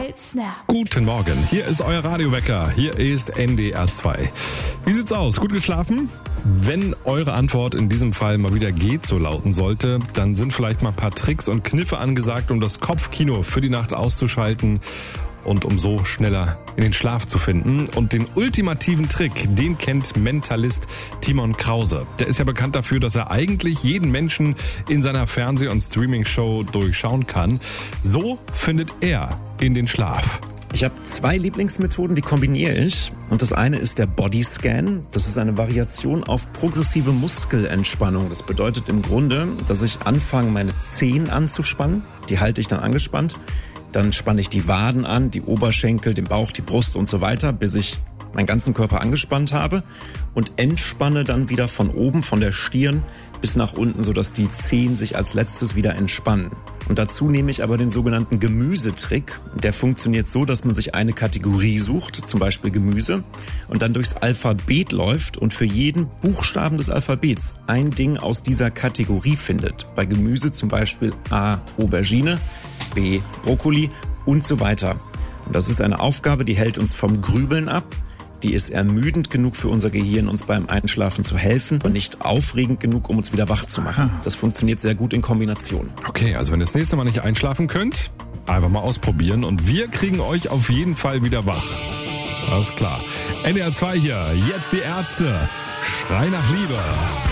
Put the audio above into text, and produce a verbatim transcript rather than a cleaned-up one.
White Snap. Guten Morgen, hier ist euer Radiowecker, hier ist N D R zwei. Wie sieht's aus? Gut geschlafen? Wenn eure Antwort in diesem Fall mal wieder geht so lauten sollte, dann sind vielleicht mal ein paar Tricks und Kniffe angesagt, um das Kopfkino für die Nacht auszuschalten und um so schneller in den Schlaf zu finden. Und den ultimativen Trick, den kennt Mentalist Timon Krause. Der ist ja bekannt dafür, dass er eigentlich jeden Menschen in seiner Fernseh- und Streaming-Show durchschauen kann. So findet er in den Schlaf. Ich habe zwei Lieblingsmethoden, die kombiniere ich. Und das eine ist der Bodyscan. Das ist eine Variation auf progressive Muskelentspannung. Das bedeutet im Grunde, dass ich anfange, meine Zehen anzuspannen. Die halte ich dann angespannt. Dann spanne ich die Waden an, die Oberschenkel, den Bauch, die Brust und so weiter, bis ich meinen ganzen Körper angespannt habe und entspanne dann wieder von oben, von der Stirn bis nach unten, sodass die Zehen sich als letztes wieder entspannen. Und dazu nehme ich aber den sogenannten Gemüsetrick. Der funktioniert so, dass man sich eine Kategorie sucht, zum Beispiel Gemüse, und dann durchs Alphabet läuft und für jeden Buchstaben des Alphabets ein Ding aus dieser Kategorie findet. Bei Gemüse zum Beispiel A, Aubergine, B, Brokkoli und so weiter. Und das ist eine Aufgabe, die hält uns vom Grübeln ab. Die ist ermüdend genug für unser Gehirn, uns beim Einschlafen zu helfen und nicht aufregend genug, um uns wieder wach zu machen. Das funktioniert sehr gut in Kombination. Okay, also wenn ihr das nächste Mal nicht einschlafen könnt, einfach mal ausprobieren und wir kriegen euch auf jeden Fall wieder wach. Alles klar. N D R zwei hier, jetzt die Ärzte. Schrei nach Liebe.